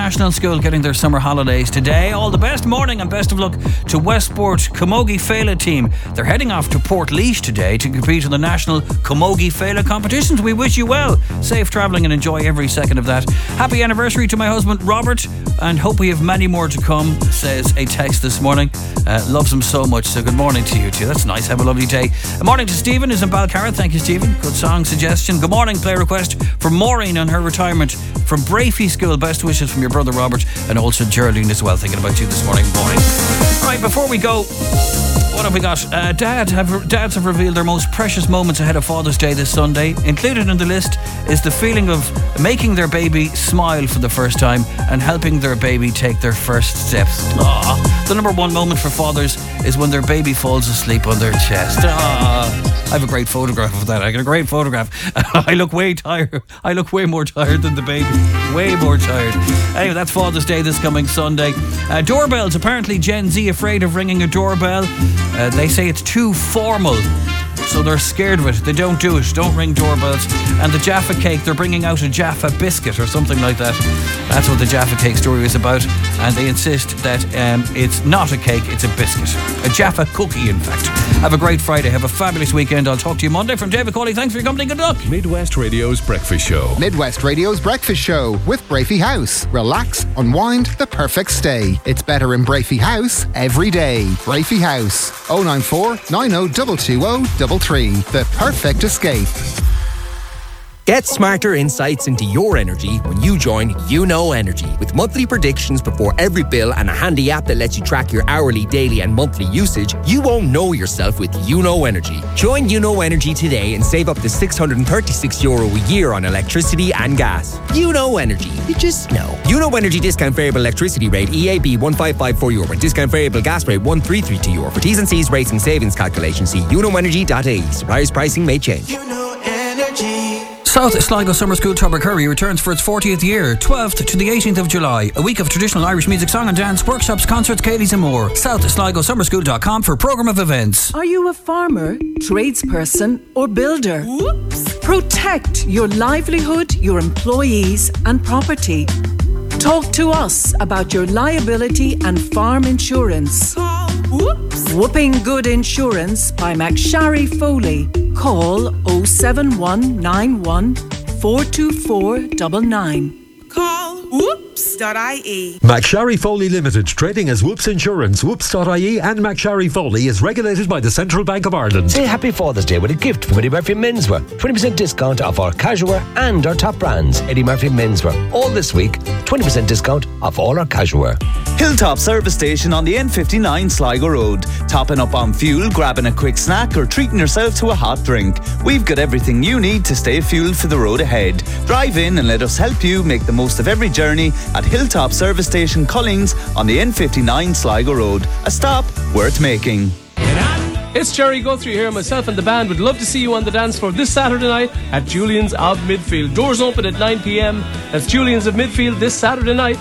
International School getting their summer holidays today. All the best morning and best of luck to Westport Camogie Féile team. They're heading off to Portlaoise today to compete in the national Camogie Féile competitions. We wish you well. Safe travelling and enjoy every second of that. Happy anniversary to my husband Robert, and hope we have many more to come, says a text this morning. Loves him so much, so good morning to you too. That's nice. Have a lovely day. Good morning to Stephen, who's in Balcarra. Thank you, Stephen. Good song suggestion. Good morning. Play request for Maureen on her retirement from Brafey School. Best wishes from your brother Robert, and also Geraldine as well, thinking about you this morning. Right, before we go, what have we got? Dads have revealed their most precious moments ahead of Father's Day this Sunday. Included in the list is the feeling of making their baby smile for the first time and helping their baby take their first steps. The number one moment for fathers is when their baby falls asleep on their chest. I have a great photograph of that. I got a great photograph. I look way tired. I look way more tired than the baby. Way more tired. Anyway, that's Father's Day this coming Sunday. Doorbells. Apparently Gen Z afraid of ringing a doorbell. They say it's too formal, so they're scared of it. They don't do it. Don't ring doorbells. And the Jaffa cake, they're bringing out a Jaffa biscuit or something like that. That's what the Jaffa cake story is about. And they insist that it's not a cake, it's a biscuit. A Jaffa cookie, in fact. Have a great Friday. Have a fabulous weekend. I'll talk to you Monday. From David Cawley, thanks for your company. Good luck. Midwest Radio's Breakfast Show. Midwest Radio's Breakfast Show with Brafey House. Relax, unwind, the perfect stay. It's better in Brafey House every day. Brafey House. 094 90 220 The perfect escape. Get smarter insights into your energy when you join YouKnow Energy. With monthly predictions before every bill and a handy app that lets you track your hourly, daily and monthly usage, you won't know yourself with YouKnow Energy. Join YouKnow Energy today and save up to €636 a year on electricity and gas. YouKnow Energy. You just know. YouKnow Energy discount variable electricity rate EAB €1554 and discount variable gas rate €1332. For T's and C's rates and savings calculations, see youknowenergy.ie. Suppliers pricing may change. YouKnow Energy. South Sligo Summer School Tubbercurry returns for its 40th year, 12th to the 18th of July. A week of traditional Irish music, song and dance, workshops, concerts, Cadies and more. SouthSligoSummerSchool.com for programme of events. Are you a farmer, tradesperson or builder? Whoops! Protect your livelihood, your employees and property. Talk to us about your liability and farm insurance. Whoops! Whooping Good Insurance by McSharry Foley. Call 07191 424 99. Call whoops.ie. McSharry Foley Limited, trading as Whoops Insurance, whoops.ie and McSharry Foley is regulated by the Central Bank of Ireland. Say Happy Father's Day with a gift from Eddie Murphy Menswear. 20% discount off our casual wear and our top brands. Eddie Murphy Menswear. All this week, 20% discount off all our casual wear. Hilltop Service Station on the N59 Sligo Road. Topping up on fuel, grabbing a quick snack or treating yourself to a hot drink. We've got everything you need to stay fueled for the road ahead. Drive in and let us help you make the most of every journey at Hilltop Service Station Cullings on the N59 Sligo Road. A stop worth making. It's Jerry Guthrie here. Myself and the band would love to see you on the dance floor this Saturday night at Julian's of Midfield. Doors open at 9 p.m. That's Julian's of Midfield this Saturday night.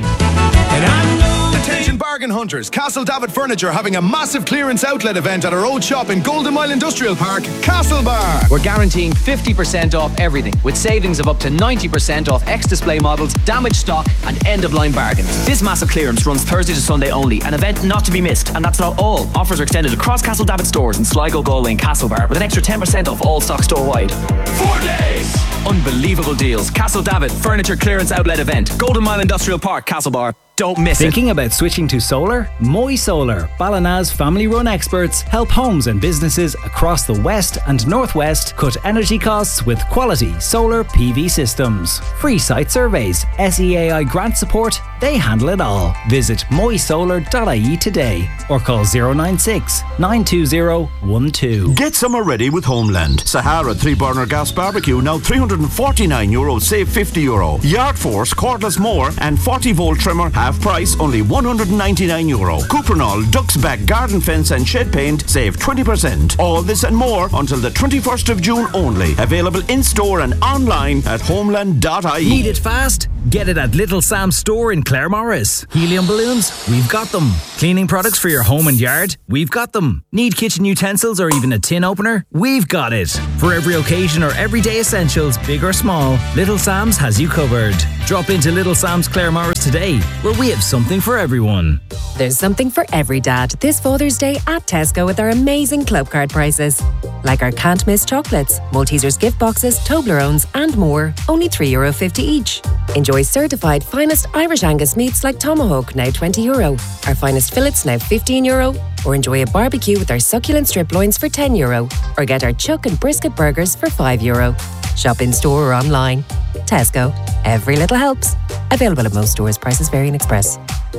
Attention bargain hunters, Castle David Furniture having a massive clearance outlet event at our old shop in Golden Mile Industrial Park, Castlebar. We're guaranteeing 50% off everything, with savings of up to 90% off ex-display models, damaged stock and end-of-line bargains. This massive clearance runs Thursday to Sunday only, an event not to be missed. And that's not all. Offers are extended across Castle David stores in Sligo, Galway and Castlebar, with an extra 10% off all stock store-wide. 4 days! Unbelievable deals. Castle David Furniture Clearance Outlet Event, Golden Mile Industrial Park, Castlebar. Don't miss it. Thinking about switching to solar? Moy Solar, Ballina's family-run experts, help homes and businesses across the West and Northwest cut energy costs with quality solar PV systems. Free site surveys, SEAI grant support, they handle it all. Visit moysolar.ie today or call 096 920 12. Get summer ready with Homeland. Sahara 3-burner gas barbecue now €349, save €50. Yard Force cordless mower and 40-volt trimmer half price, only €199. Cuprinol Duck's Back garden fence and shed paint, save 20%. All this and more until the 21st of June only. Available in store and online at homeland.ie. Need it fast? Get it at Little Sam's store in Claremorris. Helium balloons? We've got them. Cleaning products for your home and yard? We've got them. Need kitchen utensils or even a tin opener? We've got it. For every occasion or everyday essentials, big or small, Little Sam's has you covered. Drop into Little Sam's Claremorris today, where we have something for everyone. There's something for every dad this Father's Day at Tesco with our amazing club card prices. Like our can't miss chocolates, Maltesers gift boxes, Toblerones and more, only €3.50 each. Enjoy certified finest Irish Angus meats like Tomahawk, now €20. Our finest fillets, now €15. Or enjoy a barbecue with our succulent strip loins for €10. Or get our chuck and brisket burgers for €5. Shop in store or online. Tesco. Every little helps. Available at most stores. Prices vary in Express.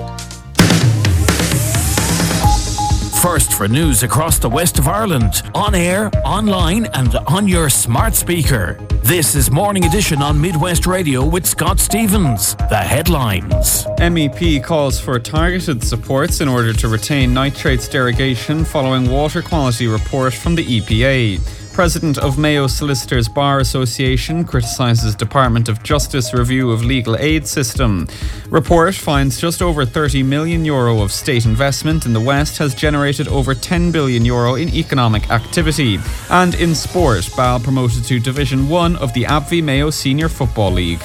First for news across the west of Ireland, on air, online and on your smart speaker. This is Morning Edition on Midwest Radio with Scott Stevens. The headlines. MEP calls for targeted supports in order to retain nitrates derogation following water quality report from the EPA. President of Mayo Solicitors Bar Association criticises Department of Justice review of legal aid system. Report finds just over €30 million of state investment in the West has generated over €10 billion in economic activity. And in sport, Bal promoted to Division 1 of the AbbVie Mayo Senior Football League.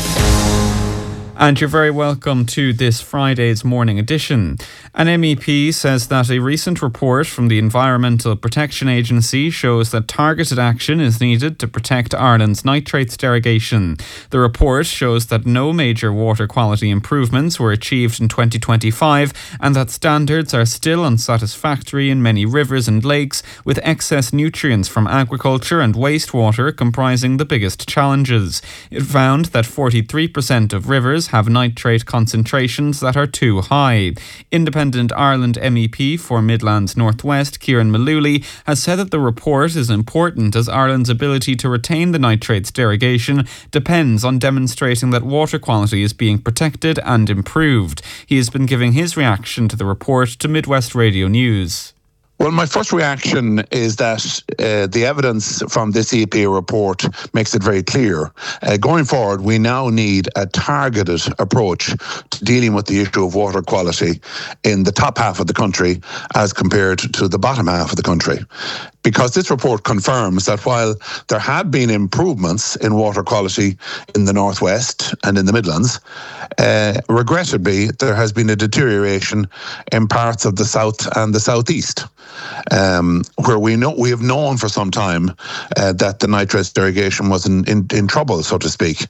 And you're very welcome to this Friday's Morning Edition. An MEP says that a recent report from the Environmental Protection Agency shows that targeted action is needed to protect Ireland's nitrates derogation. The report shows that no major water quality improvements were achieved in 2025 and that standards are still unsatisfactory in many rivers and lakes, with excess nutrients from agriculture and wastewater comprising the biggest challenges. It found that 43% of rivers have nitrate concentrations that are too high. Independent Ireland MEP for Midlands North West, Kieran Mullooly, has said that the report is important as Ireland's ability to retain the nitrates derogation depends on demonstrating that water quality is being protected and improved. He has been giving his reaction to the report to Midwest Radio News. Well, my first reaction is that the evidence from this EPA report makes it very clear. Going forward, we now need a targeted approach to dealing with the issue of water quality in the top half of the country as compared to the bottom half of the country. Because this report confirms that while there have been improvements in water quality in the Northwest and in the Midlands, regrettably, there has been a deterioration in parts of the South and the Southeast, where we have known for some time that the nitrates derogation was in trouble, so to speak.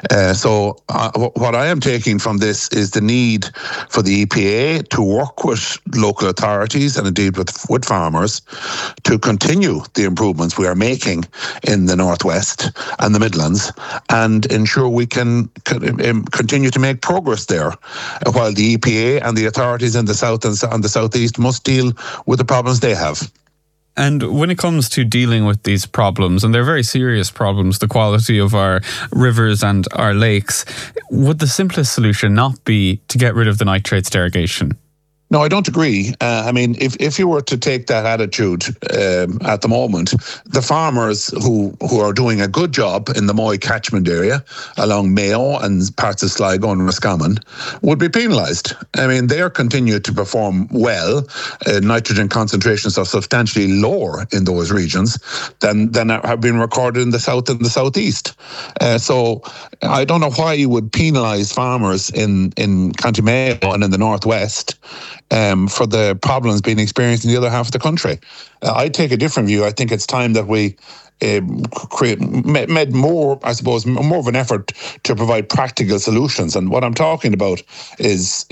So what I am taking from this is the need for the EPA to work with local authorities and indeed with farmers to continue the improvements we are making in the Northwest and the Midlands and ensure we can continue to make progress there, while the EPA and the authorities in the South and the Southeast must deal with the problems they have. And when it comes to dealing with these problems, and they're very serious problems, the quality of our rivers and our lakes, would the simplest solution not be to get rid of the nitrates derogation? No, I don't agree. I mean, if you were to take that attitude at the moment, the farmers who are doing a good job in the Moy catchment area along Mayo and parts of Sligo and Roscommon would be penalised. I mean, they are continuing to perform well. Nitrogen concentrations are substantially lower in those regions than have been recorded in the South and the Southeast. So I don't know why you would penalise farmers in County Mayo and in the Northwest for the problems being experienced in the other half of the country. I take a different view. I think it's time that we made more, I suppose, more of an effort to provide practical solutions. And what I'm talking about is,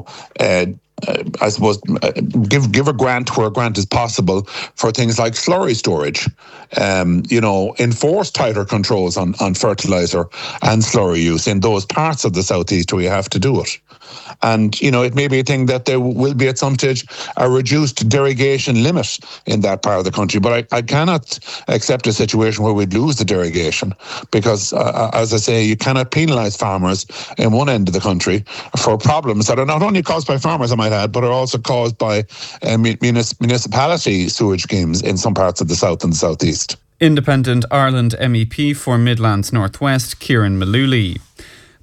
I suppose, give a grant where a grant is possible for things like slurry storage. Enforce tighter controls on fertiliser and slurry use in those parts of the Southeast where you have to do it. And, it may be a thing that there will be at some stage a reduced derogation limit in that part of the country. But I cannot accept a situation where we'd lose the derogation because, as I say, you cannot penalise farmers in one end of the country for problems that are not only caused by farmers, I might add, but are also caused by municipality sewage schemes in some parts of the South and the Southeast. Independent Ireland MEP for Midlands North West, Kieran Mullooly.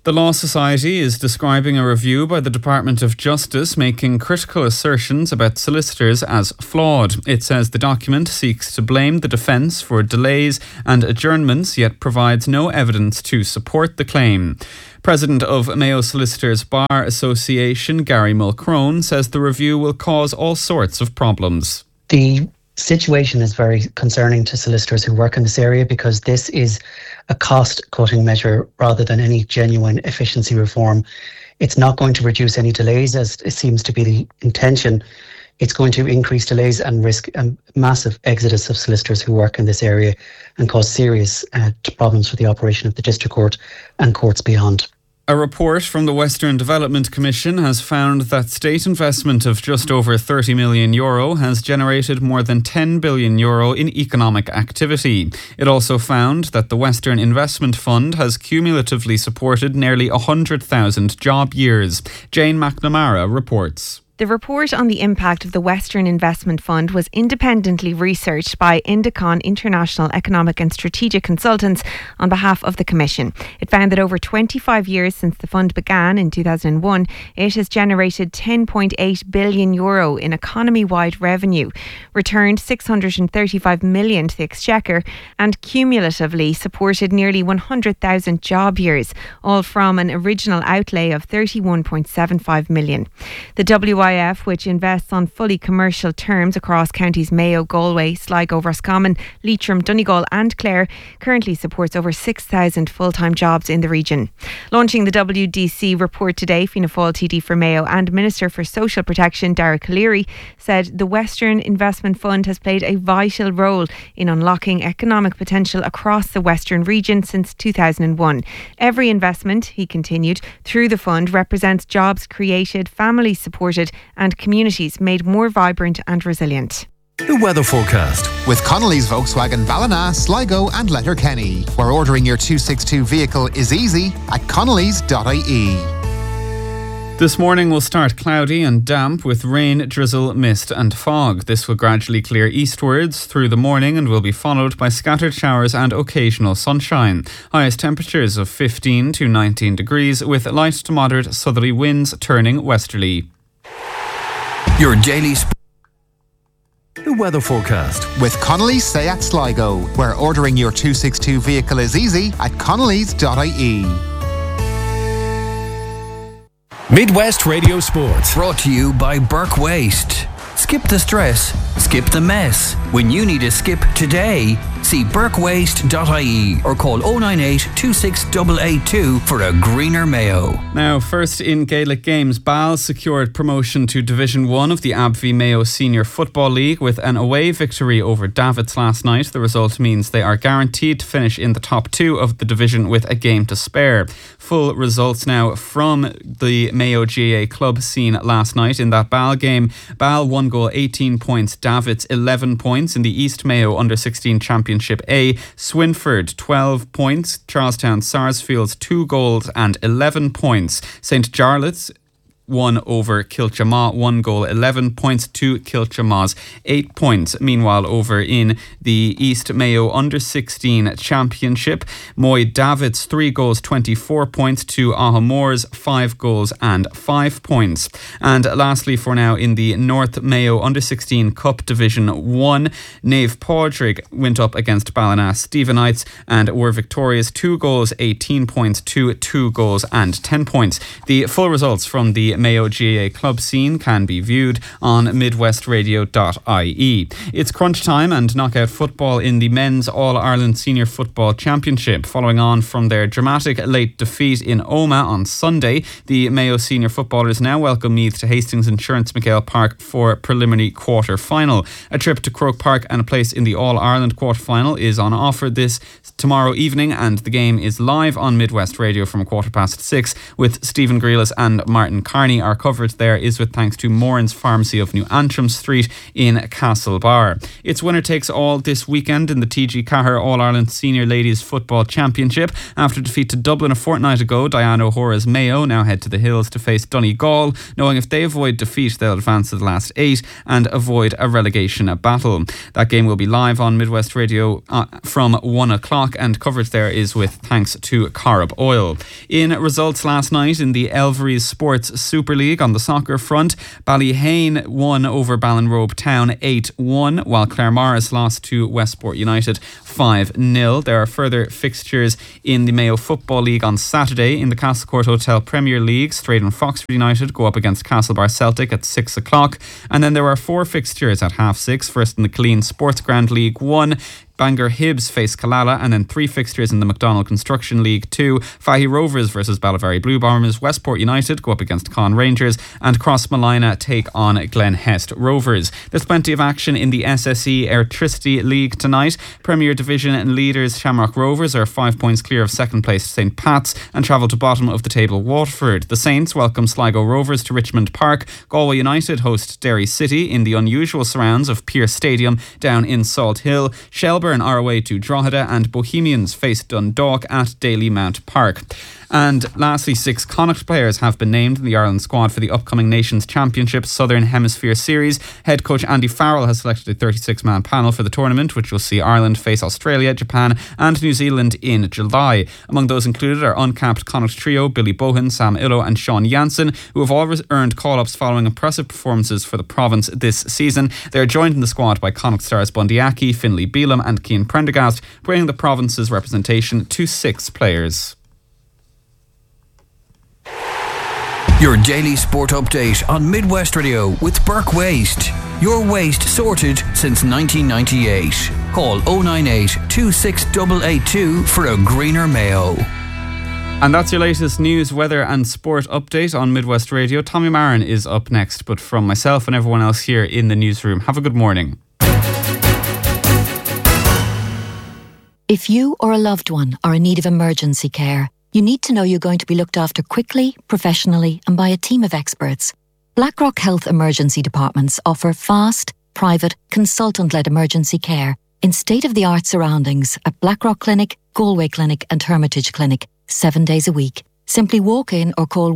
The Law Society is describing a review by the Department of Justice making critical assertions about solicitors as flawed. It says the document seeks to blame the defence for delays and adjournments, yet provides no evidence to support the claim. President of Mayo Solicitors Bar Association, Gary Mulcrone, says the review will cause all sorts of problems. The situation is very concerning to solicitors who work in this area because this is a cost-cutting measure rather than any genuine efficiency reform. It's not going to reduce any delays, as it seems to be the intention. It's going to increase delays and risk a massive exodus of solicitors who work in this area and cause serious problems for the operation of the District Court and courts beyond. A report from the Western Development Commission has found that state investment of just over €30 million has generated more than €10 billion in economic activity. It also found that the Western Investment Fund has cumulatively supported nearly 100,000 job years. Jane McNamara reports. The report on the impact of the Western Investment Fund was independently researched by Indicon International Economic and Strategic Consultants on behalf of the Commission. It found that over 25 years since the fund began in 2001, it has generated €10.8 billion in economy-wide revenue, returned €635 million to the Exchequer, and cumulatively supported nearly 100,000 job years, all from an original outlay of €31.75 million. The WIF, which invests on fully commercial terms across counties Mayo, Galway, Sligo, Roscommon, Leitrim, Donegal and Clare, currently supports over 6,000 full-time jobs in the region. Launching the WDC report today, Fianna Fáil TD for Mayo and Minister for Social Protection Derek O'Leary said the Western Investment Fund has played a vital role in unlocking economic potential across the Western region since 2001. Every investment, he continued, through the fund represents jobs created, families supported and communities made more vibrant and resilient. The weather forecast with Connolly's Volkswagen Ballina, Sligo and Letterkenny, where ordering your 262 vehicle is easy at connolly's.ie. This morning will start cloudy and damp with rain, drizzle, mist and fog. This will gradually clear eastwards through the morning and will be followed by scattered showers and occasional sunshine. Highest temperatures of 15 to 19 degrees with light to moderate southerly winds turning westerly. Your daily The weather forecast with Connolly's Seat Sligo, where ordering your 262 vehicle is easy at connolly's.ie. Midwest Radio Sports. Brought to you by Burke Waste. Skip the stress, skip the mess. When you need a skip today, see burkewaste.ie or call 098 26882 for a greener Mayo. Now, first in Gaelic games, Ball secured promotion to Division 1 of the Abvie Mayo Senior Football League with an away victory over Davits last night. The result means they are guaranteed to finish in the top 2 of the division with a game to spare. Full results now from the Mayo GAA club scene last night in that Ball game. Ball 1 goal, 18 points. Davits 11 points in the East Mayo Under-16 Championship A. Swinford 12 points. Charlestown Sarsfields 2 goals and 11 points. St. Jarlath's 1 over Kilchamaw, 1 goal, 11 points to Kilchamaw's 8 points. Meanwhile, over in the East Mayo Under-16 Championship, Moy Davits 3 goals, 24 points to Ahamore's 5 goals and 5 points. And lastly for now, in the North Mayo Under-16 Cup Division 1, Nave Padraig went up against Ballina Stephenites and were victorious 2 goals, 18 points to 2 goals and 10 points. The full results from the Mayo GAA club scene can be viewed on midwestradio.ie. It's crunch time and knockout football in the Men's All-Ireland Senior Football Championship. Following on from their dramatic late defeat in Omagh on Sunday, the Mayo senior footballers now welcome Meath to Hastings Insurance McGill Park for preliminary quarter-final. A trip to Croke Park and a place in the All-Ireland quarter-final is on offer this tomorrow evening, and the game is live on Midwest Radio from 6:15 with Stephen Grealis and Martin Carney. Carney. Our coverage there is with thanks to Moran's Pharmacy of New Antrim Street in Castlebar. It's winner takes all this weekend in the TG Cahir All-Ireland Senior Ladies Football Championship. After defeat to Dublin a fortnight ago, Diana O'Hora's Mayo now head to the hills to face Donegal, knowing if they avoid defeat they'll advance to the last 8 and avoid a relegation battle. That game will be live on Midwest Radio from 1 o'clock, and coverage there is with thanks to Corrib Oil. In results last night in the Elvery's Sports Super League on the soccer front, Ballyhane won over Ballinrobe Town 8-1, while Claremorris lost to Westport United 5-0. There are further fixtures in the Mayo Football League on Saturday. In the Castlecourt Hotel Premier League, Straight and Foxford United go up against Castlebar Celtic at 6 o'clock. And then there are 4 fixtures at 6:30. First in the Killeen Sports Grand League 1, Bangor Hibs face Killala, and then 3 fixtures in the McDonald Construction League 2. Fahy Rovers versus Ballivary Blue Bombers. Westport United go up against Con Rangers, and Crossmalina take on Glen Hest Rovers. There's plenty of action in the SSE Airtricity League tonight. Premier Division and leaders Shamrock Rovers are 5 points clear of second place St Pat's and travel to bottom of the table Waterford. The Saints welcome Sligo Rovers to Richmond Park. Galway United host Derry City in the unusual surrounds of Pierce Stadium down in Salt Hill. Shelburne are away to Drogheda, and Bohemians face Dundalk at Daly Mount Park. And lastly, 6 Connacht players have been named in the Ireland squad for the upcoming Nations Championship Southern Hemisphere Series. Head coach Andy Farrell has selected a 36-man panel for the tournament, which will see Ireland face Australia, Japan and New Zealand in July. Among those included are uncapped Connacht trio Billy Bohan, Sam Illo and Sean Jansen, who have all earned call-ups following impressive performances for the province this season. They are joined in the squad by Connacht stars Bundy Aki, Finlay Beelum and Cian Prendergast, bringing the province's representation to 6 players. Your daily sport update on Midwest Radio with Burke Waste. Your waste sorted since 1998. Call 098 26882 for a greener Mayo. And that's your latest news, weather and sport update on Midwest Radio. Tommy Marin is up next, but from myself and everyone else here in the newsroom, have a good morning. If you or a loved one are in need of emergency care, you need to know you're going to be looked after quickly, professionally and by a team of experts. BlackRock Health Emergency Departments offer fast, private, consultant-led emergency care in state-of-the-art surroundings at BlackRock Clinic, Galway Clinic and Hermitage Clinic, 7 days a week. Simply walk in or call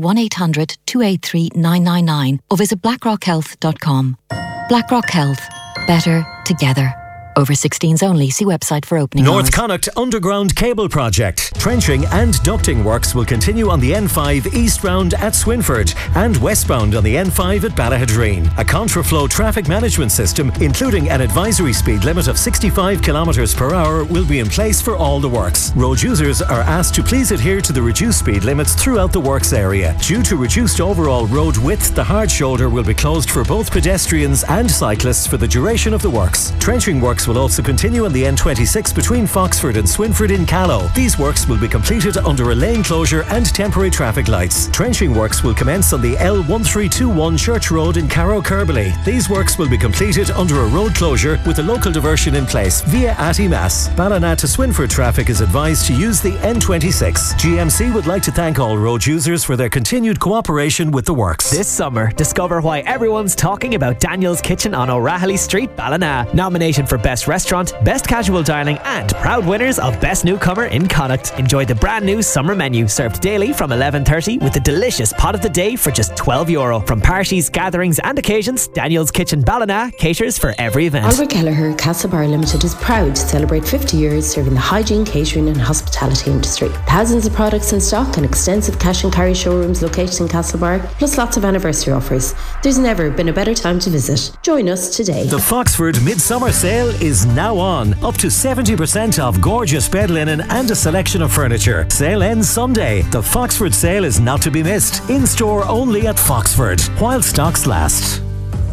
1-800-283-999 or visit blackrockhealth.com. BlackRock Health. Better together. Over 16s only. See website for opening North hours. Connacht Underground Cable Project. Trenching and ducting works will continue on the N5 eastbound at Swinford and westbound on the N5 at Ballahadreen. A contraflow traffic management system, including an advisory speed limit of 65 kilometres per hour, will be in place for all the works. Road users are asked to please adhere to the reduced speed limits throughout the works area. Due to reduced overall road width, the hard shoulder will be closed for both pedestrians and cyclists for the duration of the works. Trenching works will also continue on the N26 between Foxford and Swinford in Callow. These works will be completed under a lane closure and temporary traffic lights. Trenching works will commence on the L1321 Church Road in Carrow Kerberley. These works will be completed under a road closure with a local diversion in place via Atty-Mass. Ballina to Swinford traffic is advised to use the N26. GMC would like to thank all road users for their continued cooperation with the works. This summer, discover why everyone's talking about Daniel's Kitchen on O'Rahilly Street, Ballina. Nominated for Best Restaurant, Best Casual Dining and proud winners of Best Newcomer in Connacht. Enjoy the brand new summer menu served daily from 11:30 with the delicious pot of the day for just €12. From parties, gatherings and occasions, Daniel's Kitchen Ballina caters for every event. Albert Kelleher Castlebar Limited is proud to celebrate 50 years serving the hygiene, catering and hospitality industry. Thousands of products in stock and extensive cash and carry showrooms located in Castlebar, plus lots of anniversary offers. There's never been a better time to visit. Join us today. The Foxford Midsummer Sale is now on. Up to 70% off gorgeous bed linen and a selection of furniture. Sale ends Sunday. The Foxford sale is not to be missed. In store only at Foxford, while stocks last.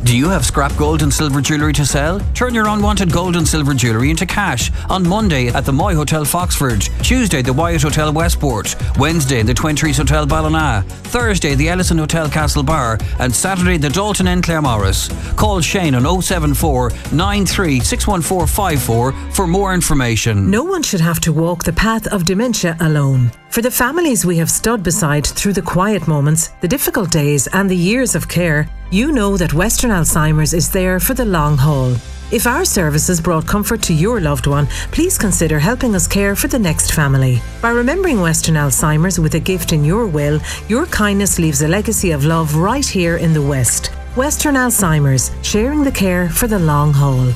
Do you have scrap gold and silver jewellery to sell? Turn your unwanted gold and silver jewellery into cash on Monday at the Moy Hotel Foxford, Tuesday the Wyatt Hotel Westport, Wednesday the Twin Trees Hotel Ballina, Thursday the Ellison Hotel Castlebar, and Saturday the Dalton Inn Claremorris. Call Shane on 074 93 61454 for more information. No one should have to walk the path of dementia alone. For the families we have stood beside through the quiet moments, the difficult days and the years of care, you know that Western Alzheimer's is there for the long haul. If our services brought comfort to your loved one, please consider helping us care for the next family. By remembering Western Alzheimer's with a gift in your will, your kindness leaves a legacy of love right here in the West. Western Alzheimer's, sharing the care for the long haul.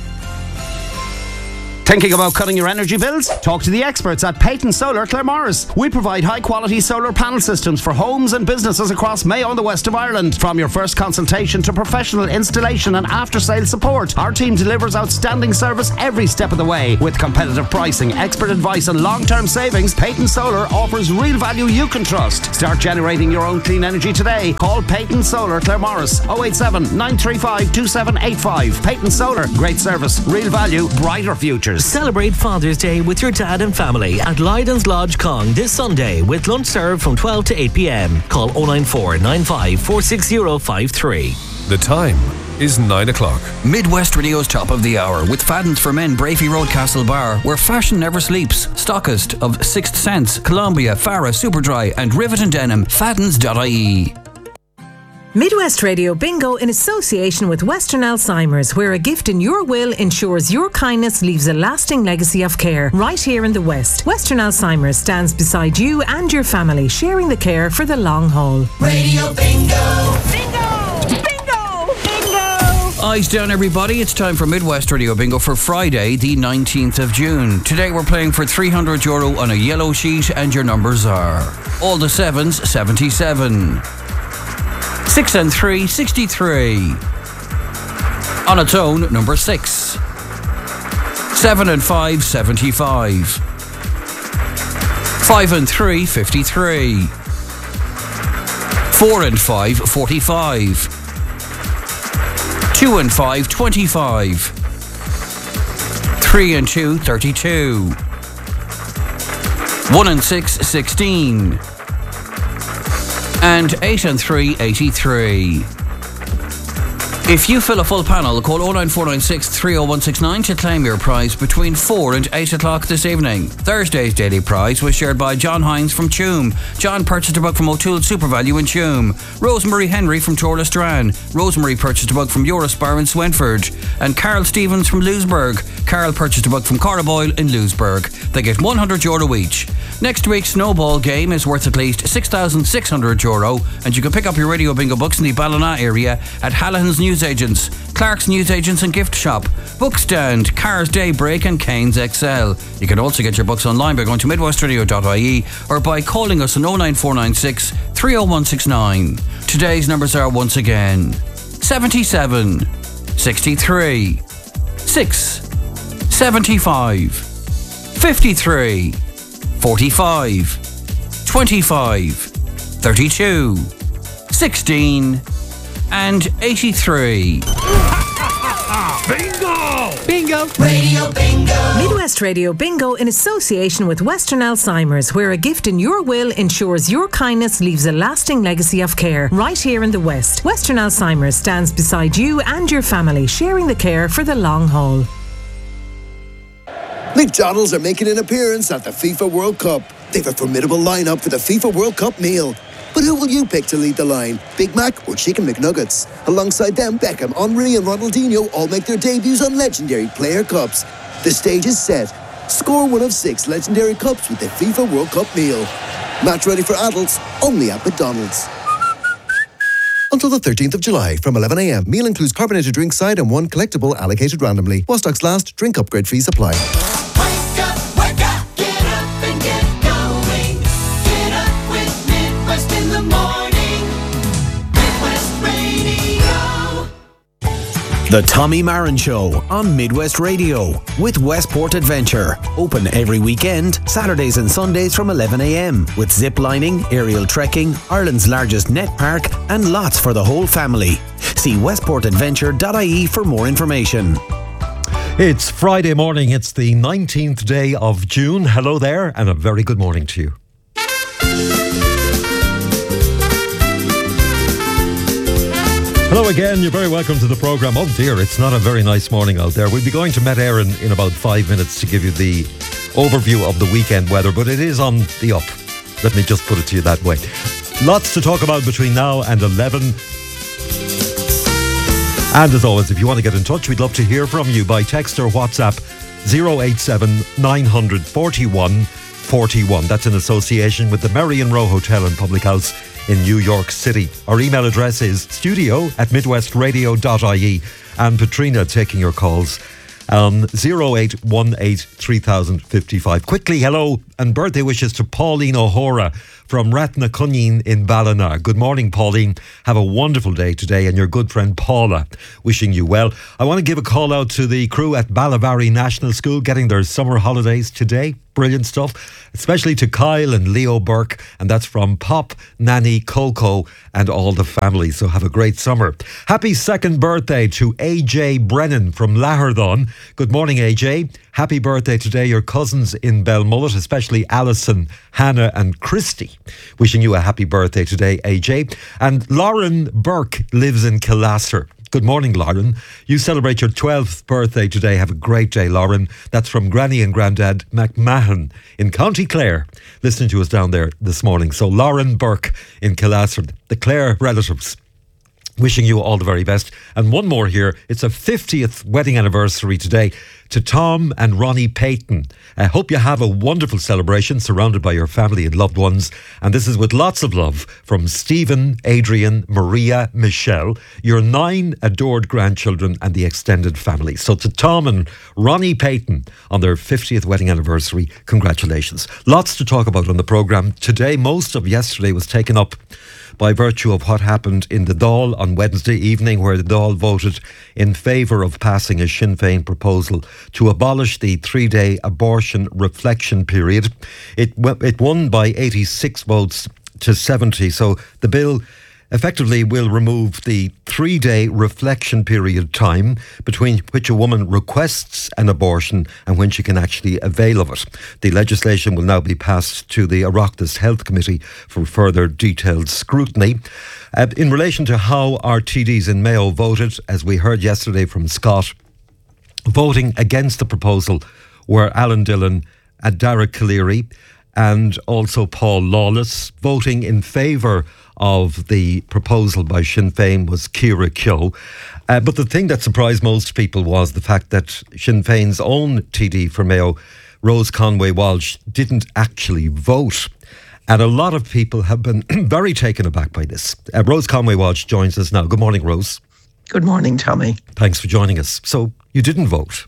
Thinking about cutting your energy bills? Talk to the experts at Peyton Solar Claremorris. We provide high-quality solar panel systems for homes and businesses across Mayo and the west of Ireland. From your first consultation to professional installation and after-sales support, our team delivers outstanding service every step of the way. With competitive pricing, expert advice and long-term savings, Peyton Solar offers real value you can trust. Start generating your own clean energy today. Call Peyton Solar Claremorris 087 935 2785. Peyton Solar, great service, real value, brighter futures. Celebrate Father's Day with your dad and family at Lydon's Lodge Cong this Sunday with lunch served from 12 to 8 p.m. Call 094 95 460 53. The time is 9 o'clock. Midwest Radio's top of the hour with Fadden's for Men, Brafey Road, Castlebar, where fashion never sleeps. Stockist of Sixth Sense, Columbia, Farah, Superdry and Rivet and Denim. Faddens.ie. Midwest Radio Bingo in association with Western Alzheimer's, where a gift in your will ensures your kindness leaves a lasting legacy of care right here in the West. Western Alzheimer's stands beside you and your family, sharing the care for the long haul. Radio Bingo! Eyes down, everybody. It's time for Midwest Radio Bingo for Friday, the 19th of June. Today we're playing for €300 on a yellow sheet, and your numbers are all the 7s, 77. 6 and 3, 63. On its own, number 6. 7 and 5, 75. 5 and 3, 53. 4 and 5, 45. 2 and 5, 25. 3 and 2, 32. 1 and 6, 16. And 8 and 3, 83. If you fill a full panel, call 09496 30169 to claim your prize between 4 and 8 o'clock this evening. Thursday's daily prize was shared by John Hines from Tuam. John purchased a book from O'Toole SuperValue in Tuam. Rosemary Henry from Torlestran. Rosemary purchased a book from Eurospar in Swinford. And Carl Stevens from Lewisburg. Carl purchased a book from Corriboyle in Lewisburg. They get €100 each. Next week's snowball game is worth at least €6,600, and you can pick up your Radio Bingo books in the Ballina area at Hallahan's Newsagents, Clark's Newsagents and Gift Shop, Bookstand, Cars Daybreak and Cairns XL. You can also get your books online by going to midwestradio.ie or by calling us on 09496 30169. Today's numbers are once again 77, 63, 6, 75, 53, 45, 25, 32, 16, and 83. Bingo! Bingo! Radio Bingo! Midwest Radio Bingo in association with Western Alzheimer's, where a gift in your will ensures your kindness leaves a lasting legacy of care right here in the West. Western Alzheimer's stands beside you and your family, sharing the care for the long haul. McDonald's are making an appearance at the FIFA World Cup. They've a formidable lineup for the FIFA World Cup meal. But who will you pick to lead the line? Big Mac or Chicken McNuggets? Alongside them, Beckham, Henry and Ronaldinho all make their debuts on legendary player cups. The stage is set. Score one of 6 legendary cups with the FIFA World Cup meal. Match ready for adults, only at McDonald's. Until the 13th of July, from 11 a.m. Meal includes carbonated drink side and 1 collectible allocated randomly. While stocks last, drink upgrade fees apply. Wake up, get up and get going. Get up with Midwest in the morning. Midwest Radio. The Tommy Marin Show on Midwest Radio with Westport Adventure. Open every weekend, Saturdays and Sundays from 11 a.m. with zip lining, aerial trekking, Ireland's largest net park and lots for the whole family. See westportadventure.ie for more information. It's Friday morning. It's the 19th day of June. Hello there, and a very good morning to you. Hello again. You're very welcome to the programme. Oh dear, it's not a very nice morning out there. We'll be going to Met Éireann in about 5 minutes to give you the overview of the weekend weather, but it is on the up. Let me just put it to you that way. Lots to talk about between now and 11. And as always, if you want to get in touch, we'd love to hear from you by text or WhatsApp 087 900 41 41. That's in association with the Merrion Row Hotel and Public House in New York City. Our email address is studio@midwestradio.ie, and Patrina taking your calls on 0818 3055. Quickly, hello and birthday wishes to Pauline O'Hora from Rathnacunneen in Ballina. Good morning, Pauline. Have a wonderful day today, and your good friend Paula wishing you well. I want to give a call out to the crew at Ballivary National School getting their summer holidays today. Brilliant stuff, especially to Kyle and Leo Burke, and that's from Pop, Nanny, Coco and all the family. So have a great summer. Happy second birthday to AJ Brennan from Laherdon. Good morning, AJ. Happy birthday today, your cousins in Belmullet, especially Alison, Hannah and Christy. Wishing you a happy birthday today, AJ. And Lauren Burke lives in Killasser. Good morning, Lauren. You celebrate your 12th birthday today. Have a great day, Lauren. That's from Granny and Grandad McMahon in County Clare, listening to us down there this morning. So Lauren Burke in Killasser, the Clare relatives, wishing you all the very best. And one more here. It's a 50th wedding anniversary today to Tom and Ronnie Payton. I hope you have a wonderful celebration surrounded by your family and loved ones. And this is with lots of love from Stephen, Adrian, Maria, Michelle, your 9 adored grandchildren and the extended family. So to Tom and Ronnie Payton on their 50th wedding anniversary, congratulations. Lots to talk about on the programme today. Most of yesterday was taken up by virtue of what happened in the Dáil on Wednesday evening, where the Dáil voted in favour of passing a Sinn Féin proposal to abolish the 3-day abortion reflection period. It won by 86 votes to 70, so the bill effectively will remove the 3-day reflection period time between which a woman requests an abortion and when she can actually avail of it. The legislation will now be passed to the Oireachtas Health Committee for further detailed scrutiny. In relation to how our TDs in Mayo voted, as we heard yesterday from Scott, voting against the proposal were Alan Dillon and Derek Cleary and also Paul Lawless. Voting in favour of the proposal by Sinn Féin was Ciara Keogh. But the thing that surprised most people was the fact that Sinn Féin's own TD for Mayo, Rose Conway Walsh, didn't actually vote. And a lot of people have been very taken aback by this. Rose Conway Walsh joins us now. Good morning, Rose. Good morning, Tommy. Thanks for joining us. So you didn't vote?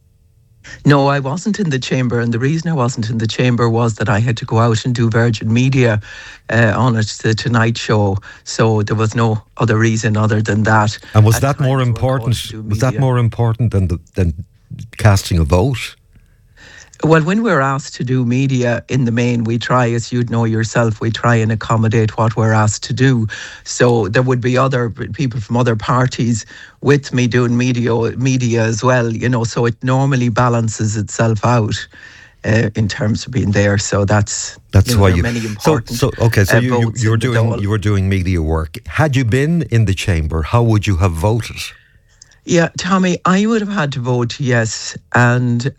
No, I wasn't in the chamber, and the reason I wasn't in the chamber was that I had to go out and do Virgin Media on it, the Tonight Show. So there was no other reason other than that. And was that more important? Was that more important than casting a vote? Well, when we're asked to do media, in the main, we try, as you'd know yourself, we try and accommodate what we're asked to do. So there would be other people from other parties with me doing media as well, you know, so it normally balances itself out in terms of being there. So that's why you. Many important. So you were doing media work. Had you been in the chamber, how would you have voted? Yeah, Tommy, I would have had to vote yes, and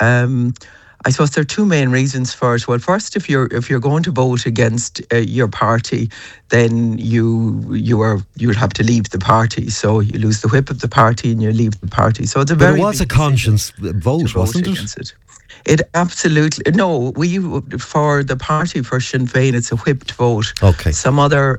I suppose there are two main reasons for it. Well, first, if you're going to vote against your party, then you would have to leave the party. So you lose the whip of the party and you leave the party. So it's a very. But it was a conscience vote, wasn't it? It absolutely no. For the party for Sinn Féin, it's a whipped vote. Okay. Some other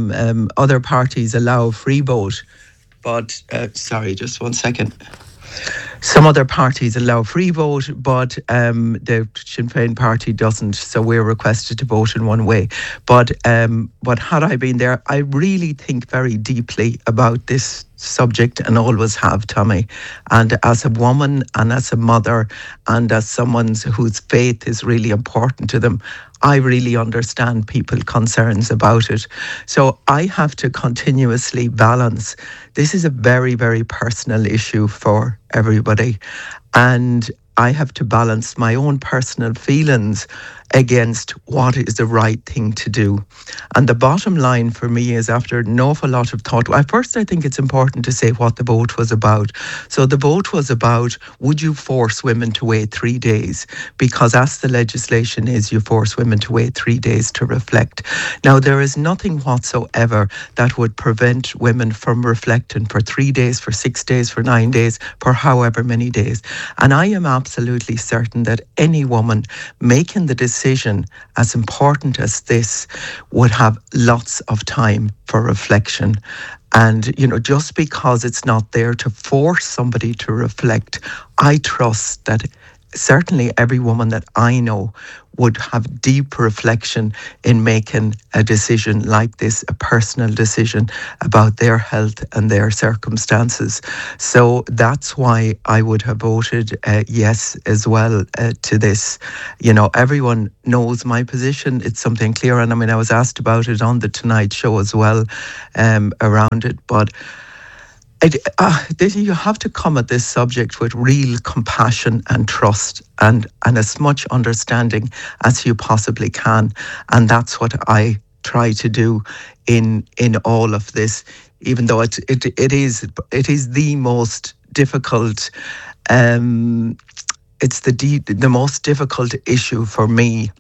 parties allow free vote, but sorry, just 1 second. Some other parties allow free vote, but the Sinn Féin party doesn't, so we're requested to vote in one way. But had I been there, I really think very deeply about this subject and always have, Tommy. And as a woman and as a mother and as someone whose faith is really important to them, I really understand people's concerns about it. So I have to continuously balance. This is a very, very personal issue for everybody. And I have to balance my own personal feelings against what is the right thing to do. And the bottom line for me is, after an awful lot of thought, at first I think it's important to say what the vote was about. So the vote was about, would you force women to wait 3 days? Because as the legislation is, you force women to wait 3 days to reflect. Now, there is nothing whatsoever that would prevent women from reflecting for 3 days, for 6 days, for 9 days, for however many days. And I am absolutely certain that any woman making the decision as important as this would have lots of time for reflection. And, you know, just because it's not there to force somebody to reflect, I trust that certainly every woman that I know would have deep reflection in making a decision like this, a personal decision about their health and their circumstances. So that's why I would have voted yes as well to this. You know, everyone knows my position. It's something clear. And I mean, I was asked about it on the Tonight Show as well, around it. But you have to come at this subject with real compassion and trust and as much understanding as you possibly can. And that's what I try to do in all of this, even though it is the most difficult, it's the most difficult issue for me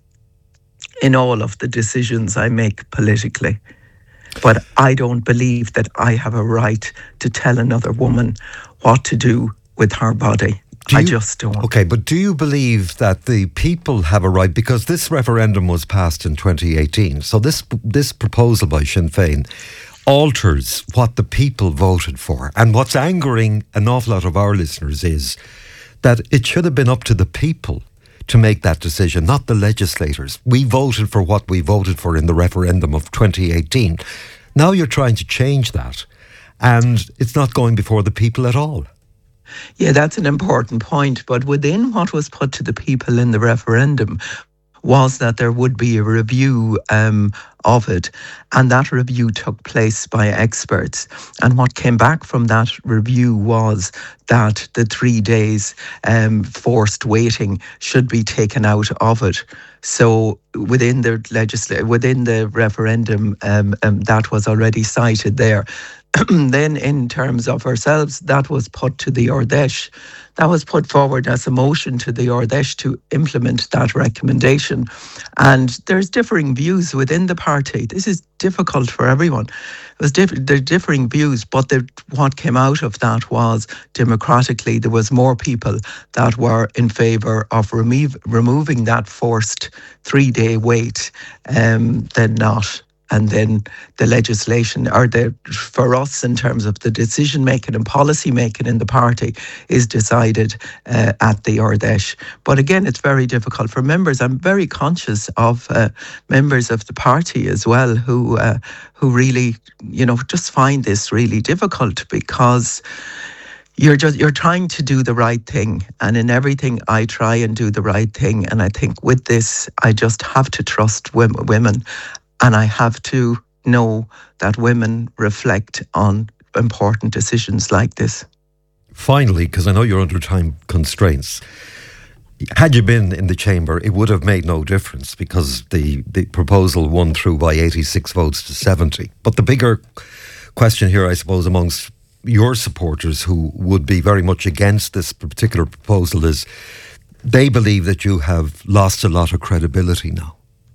in all of the decisions I make politically. But I don't believe that I have a right to tell another woman what to do with her body. I just don't. Okay, but do you believe that the people have a right? Because this referendum was passed in 2018. So this proposal by Sinn Féin alters what the people voted for. And what's angering an awful lot of our listeners is that it should have been up to the people to make that decision, not the legislators. We voted for what we voted for in the referendum of 2018. Now you're trying to change that, and it's not going before the people at all. Yeah, that's an important point. But within what was put to the people in the referendum was that there would be a review of it, and that review took place by experts. And what came back from that review was that the 3 days forced waiting should be taken out of it. So within the referendum, that was already cited there. Then in terms of ourselves, that was put to the Ordesh. That was put forward as a motion to the Ordesh to implement that recommendation. And there's differing views within the party. This is difficult for everyone. There are differing views, but what came out of that was, democratically, there was more people that were in favour of removing that forced 3-day wait than not. And then the legislation, for us in terms of the decision making and policy making in the party, is decided at the Ordesh. But again, it's very difficult for members. I'm very conscious of members of the party as well who really, you know, just find this really difficult, because you're trying to do the right thing, and in everything I try and do the right thing. And I think with this, I just have to trust women. And I have to know that women reflect on important decisions like this. Finally, because I know you're under time constraints, had you been in the chamber, it would have made no difference, because the proposal won through by 86 votes to 70. But the bigger question here, I suppose, amongst your supporters who would be very much against this particular proposal is they believe that you have lost a lot of credibility now.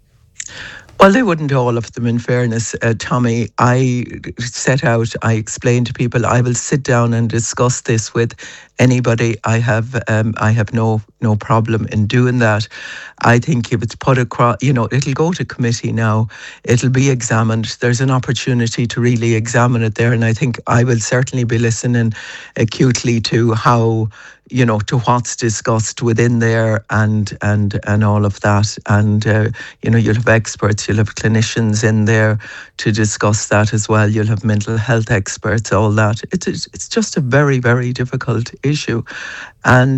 Well, they wouldn't, all of them, in fairness, Tommy. I explained to people, I will sit down and discuss this with anybody. I have no problem in doing that. I think if it's put across, it'll go to committee now. It'll be examined. There's an opportunity to really examine it there, and I think I will certainly be listening acutely to how to what's discussed within there and all of that. And, you'll have experts, you'll have clinicians in there to discuss that as well. You'll have mental health experts, all that. It's just a very, very difficult issue. And,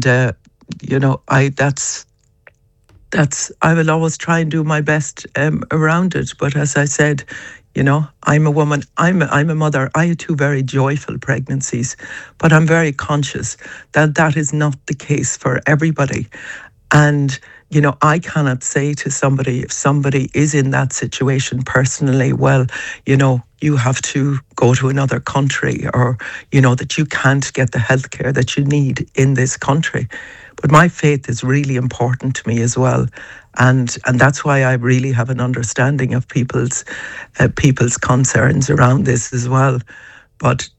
I will always try and do my best around it. But as I said, I'm a woman, I'm a mother. I had 2 very joyful pregnancies, but I'm very conscious that that is not the case for everybody. And, I cannot say to somebody, if somebody is in that situation personally, well, you have to go to another country, or, that you can't get the healthcare that you need in this country. But my faith is really important to me as well. And that's why I really have an understanding of people's concerns around this as well. But,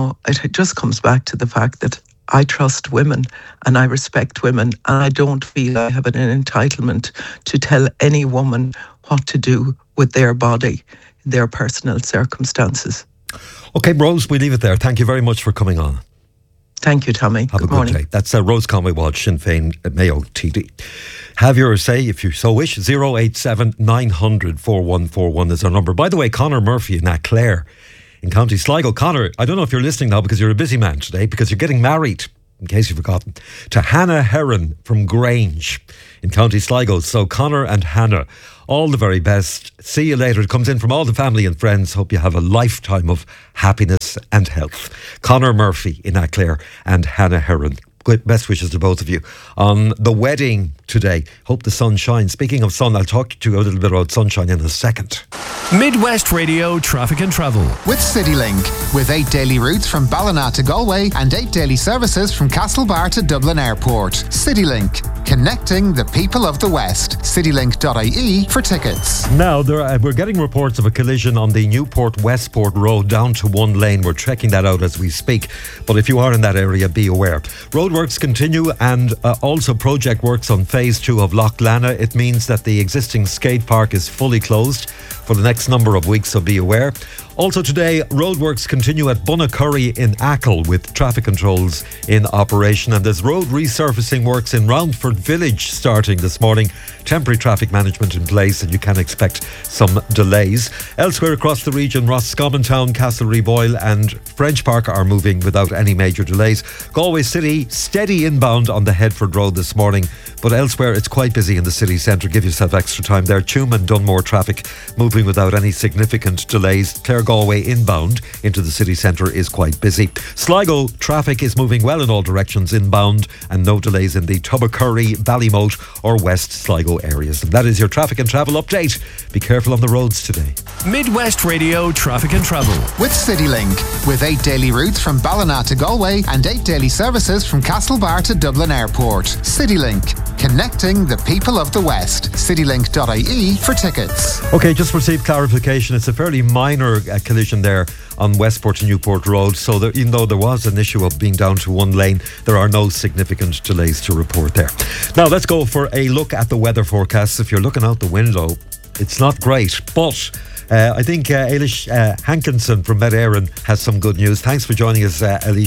it just comes back to the fact that I trust women and I respect women, and I don't feel I have an entitlement to tell any woman what to do with their body, their personal circumstances. Okay, Rose, we leave it there. Thank you very much for coming on. Thank you, Tommy. Have a good day. That's Rose Conway-Walsh, Sinn Féin Mayo TD. Have your say if you so wish. 087 900 4141 is our number. By the way, Conor Murphy in Clare in County Sligo. Conor, I don't know if you're listening now because you're a busy man today, because you're getting married, in case you've forgotten, to Hannah Heron from Grange in County Sligo. So Conor and Hannah, all the very best. See you later. It comes in from all the family and friends. Hope you have a lifetime of happiness and health. Conor Murphy in Clare and Hannah Heron. Best wishes to both of you on the wedding today. Hope the sun shines. Speaking of sun, I'll talk to you a little bit about sunshine in a second. Midwest Radio Traffic and Travel. With CityLink. With 8 daily routes from Ballina to Galway and 8 daily services from Castlebar to Dublin Airport. CityLink. Connecting the people of the West. CityLink.ie for tickets. Now, we're getting reports of a collision on the Newport-Westport Road down to 1 lane. We're checking that out as we speak. But if you are in that area, be aware. Roadworks continue, and also project works on Phase 2 of Loch Lana. It means that the existing skate park is fully closed for the next number of weeks, so be aware. Also today, roadworks continue at Bunnacurry in Achill with traffic controls in operation, and there's road resurfacing works in Roundford Village starting this morning. Temporary traffic management in place, and you can expect some delays. Elsewhere across the region, Roscommon Town, Castlereagh Boyle and French Park are moving without any major delays. Galway City, steady inbound on the Headford Road this morning, but elsewhere it's quite busy in the city centre. Give yourself extra time there. Tuam and Dunmore traffic moving without any significant delays. Clare Galway inbound into the city centre is quite busy. Sligo traffic is moving well in all directions inbound, and no delays in the Tubbacurry, Ballymote or West Sligo areas. And that is your traffic and travel update. Be careful on the roads today. Midwest Radio Traffic and Travel. With CityLink. With 8 daily routes from Ballina to Galway and 8 daily services from Castlebar to Dublin Airport. CityLink. Connecting the people of the West. CityLink.ie for tickets. Okay, just received clarification. It's a fairly minor collision there on Westport to Newport Road. So even though there was an issue of being down to 1 lane, there are no significant delays to report there. Now let's go for a look at the weather forecasts. If you're looking out the window, it's not great, but I think Eilish Hankinson from Med Éireann has some good news. Thanks for joining us,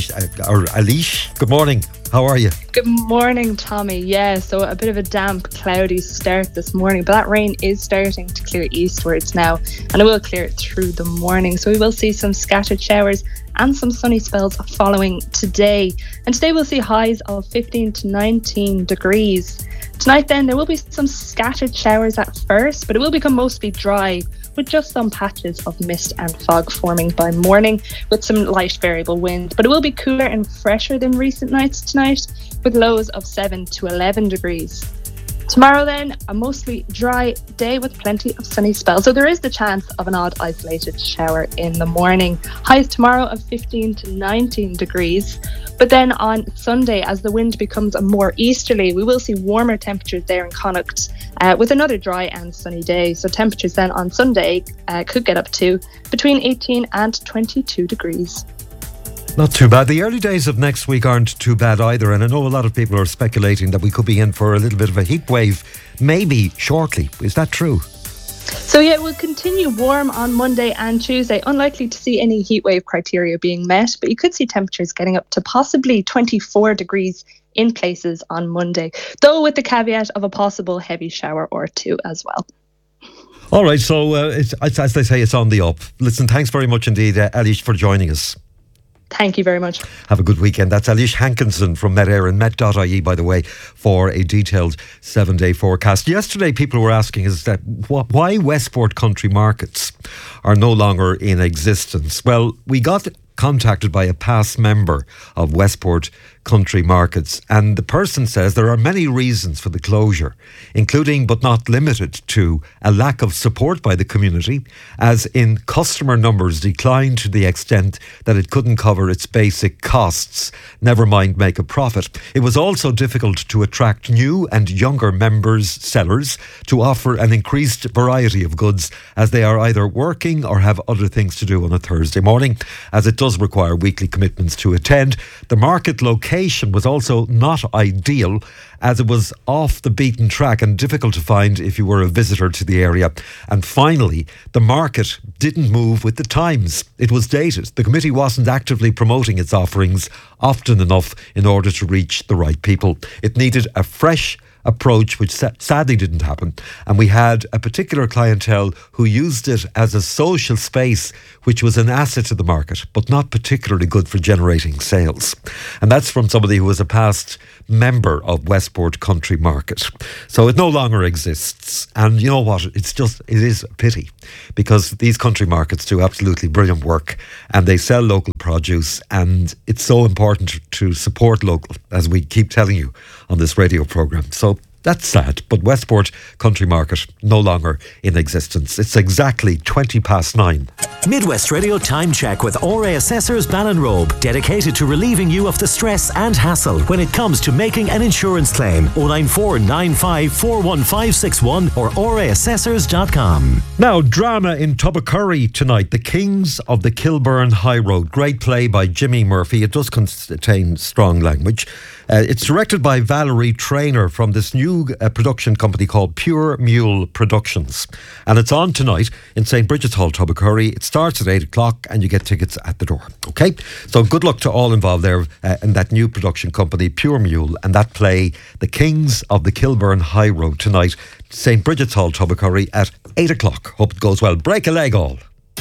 Eilish. Good morning. How are you? Good morning, Tommy. Yeah, so a bit of a damp, cloudy start this morning, but that rain is starting to clear eastwards now, and it will clear through the morning. So we will see some scattered showers and some sunny spells following today. And today we'll see highs of 15 to 19 degrees. Tonight then, there will be some scattered showers at first, but it will become mostly dry, with just some patches of mist and fog forming by morning, with some light variable wind. But it will be cooler and fresher than recent nights tonight, with lows of 7 to 11 degrees. Tomorrow then, a mostly dry day with plenty of sunny spells. So there is the chance of an odd isolated shower in the morning. Highs tomorrow of 15 to 19 degrees. But then on Sunday, as the wind becomes more easterly, we will see warmer temperatures there in Connacht with another dry and sunny day. So temperatures then on Sunday could get up to between 18 and 22 degrees. Not too bad. The early days of next week aren't too bad either, and I know a lot of people are speculating that we could be in for a little bit of a heat wave maybe shortly. Is that true? So yeah, it will continue warm on Monday and Tuesday. Unlikely to see any heatwave criteria being met, but you could see temperatures getting up to possibly 24 degrees in places on Monday, though with the caveat of a possible heavy shower or two as well. All right, so it's, as they say, it's on the up. Listen, thanks very much indeed, Elish, for joining us. Thank you very much. Have a good weekend. That's Elish Hankinson from Met-Air and Met.ie, by the way, for a detailed 7-day forecast. Yesterday, people were asking us that why Westport Country Markets are no longer in existence. Well, we got contacted by a past member of Westport Country Markets, and the person says there are many reasons for the closure, including but not limited to a lack of support by the community, as in customer numbers declined to the extent that it couldn't cover its basic costs, never mind make a profit. It was also difficult to attract new and younger members, sellers, to offer an increased variety of goods, as they are either working or have other things to do on a Thursday morning, as it does require weekly commitments to attend. The market location was also not ideal, as it was off the beaten track and difficult to find if you were a visitor to the area. And finally, the market didn't move with the times. It was dated. The committee wasn't actively promoting its offerings often enough in order to reach the right people. It needed a fresh approach, which sadly didn't happen. And we had a particular clientele who used it as a social space, which was an asset to the market, but not particularly good for generating sales. And that's from somebody who was a past member of Westport Country Market. So it no longer exists. And you know what? It is a pity, because these country markets do absolutely brilliant work and they sell local produce, and it's so important to support local, as we keep telling you on this radio programme. So that's sad, but Westport Country Market no longer in existence. It's exactly 9:20. Midwest Radio Time Check with RA Assessors Ballinrobe, dedicated to relieving you of the stress and hassle when it comes to making an insurance claim. 094 95 41561 or raassessors.com. Now, drama in Tubbercurry tonight. The Kings of the Kilburn High Road. Great play by Jimmy Murphy. It does contain strong language. It's directed by Valerie Traynor from this new production company called Pure Mule Productions. And it's on tonight in St. Bridget's Hall, Tubbercurry. It starts at 8 o'clock and you get tickets at the door. Okay? So good luck to all involved there in that new production company, Pure Mule, and that play, The Kings of the Kilburn High Road, tonight, St. Bridget's Hall, Tubbercurry at 8 o'clock. Hope it goes well. Break a leg all.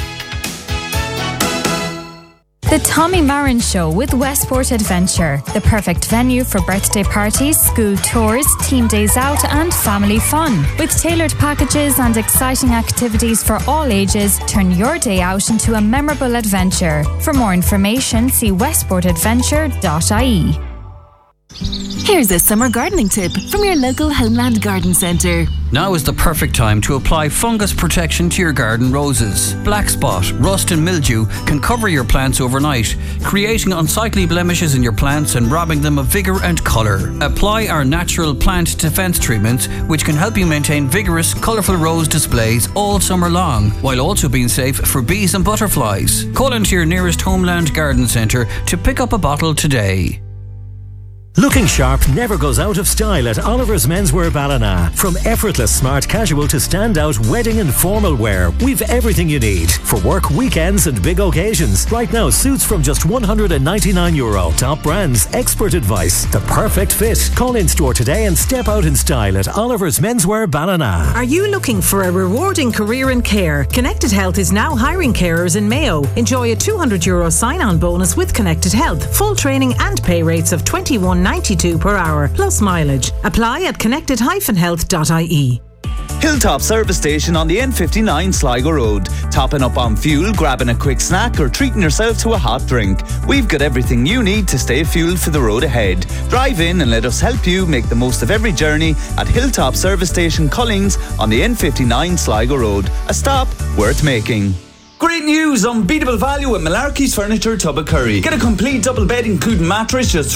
The Tommy Marin Show with Westport Adventure, the perfect venue for birthday parties, school tours, team days out and family fun. With tailored packages and exciting activities for all ages, turn your day out into a memorable adventure. For more information, see westportadventure.ie. Here's a summer gardening tip from your local Homeland Garden Centre. Now is the perfect time to apply fungus protection to your garden roses. Black spot, rust and mildew can cover your plants overnight, creating unsightly blemishes in your plants and robbing them of vigour and colour. Apply our natural plant defence treatments, which can help you maintain vigorous, colourful rose displays all summer long, while also being safe for bees and butterflies. Call into your nearest Homeland Garden Centre to pick up a bottle today. Looking sharp never goes out of style at Oliver's Menswear Ballina. From effortless smart casual to standout wedding and formal wear, we've everything you need for work, weekends and big occasions. Right now, suits from just €199. Top brands, expert advice, the perfect fit. Call in store today and step out in style at Oliver's Menswear Ballina. Are you looking for a rewarding career in care? Connected Health is now hiring carers in Mayo. Enjoy a €200 sign-on bonus with Connected Health. Full training and pay rates of $21.92 per hour, plus mileage. Apply at connected-health.ie. Hilltop Service Station on the N59 Sligo Road. Topping up on fuel, grabbing a quick snack or treating yourself to a hot drink. We've got everything you need to stay fueled for the road ahead. Drive in and let us help you make the most of every journey at Hilltop Service Station Collings on the N59 Sligo Road. A stop worth making. Great news! Unbeatable value at Malarkey's Furniture, Tubbercurry. Get a complete double bed including mattress just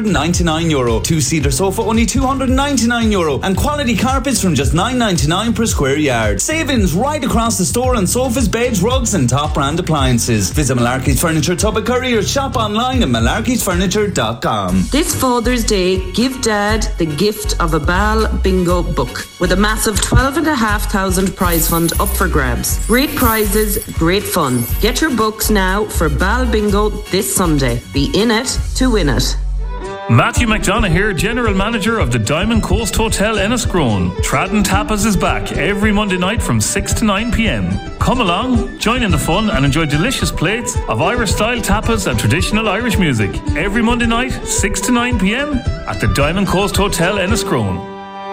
€399. Two-seater sofa only €299. And quality carpets from just $9.99 per square yard. Savings right across the store on sofas, beds, rugs and top brand appliances. Visit Malarkey's Furniture, Tubbercurry or shop online at malarkeysfurniture.com. This Father's Day, give Dad the gift of a Bal Bingo book with a massive $12,500 prize fund up for grabs. Great prizes, great fun. Get your books now for Bal Bingo this Sunday. Be in it to win it. Matthew McDonough here, General Manager of the Diamond Coast Hotel Enniscrone. Tradden Tapas is back every Monday night from 6 to 9 p.m. Come along, join in the fun and enjoy delicious plates of Irish-style tapas and traditional Irish music. Every Monday night, 6 to 9 p.m. at the Diamond Coast Hotel Enniscrone.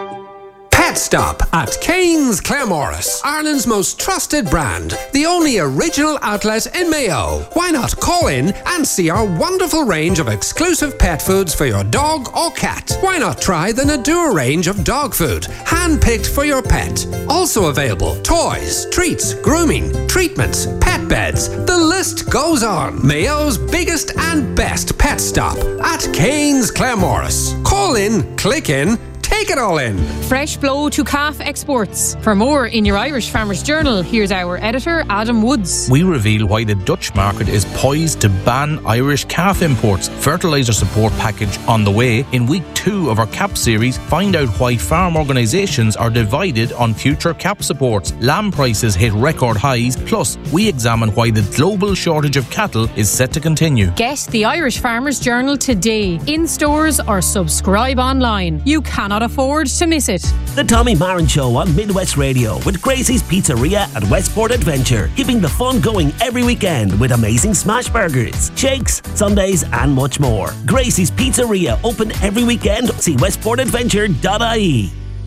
Pet Stop at Kane's Claremorris, Ireland's most trusted brand, the only original outlet in Mayo. Why not call in and see our wonderful range of exclusive pet foods for your dog or cat? Why not try the Nadur range of dog food, hand-picked for your pet? Also available, toys, treats, grooming, treatments, pet beds. The list goes on. Mayo's biggest and best Pet Stop at Kane's Claremorris. Call in, click in, take it all in. Fresh blow to calf exports. For more in your Irish Farmers Journal, here's our editor, Adam Woods. We reveal why the Dutch market is poised to ban Irish calf imports. Fertiliser support package on the way. In week 2 of our CAP series, find out why farm organisations are divided on future CAP supports. Lamb prices hit record highs. Plus, we examine why the global shortage of cattle is set to continue. Get the Irish Farmers Journal today, in stores or subscribe online. You cannot afford to miss it. The Tommy Marin Show on Midwest Radio with Gracie's Pizzeria at Westport Adventure, keeping the fun going every weekend with amazing smash burgers, shakes, sundaes and much more. Gracie's Pizzeria, open every weekend. See westportadventure.ie.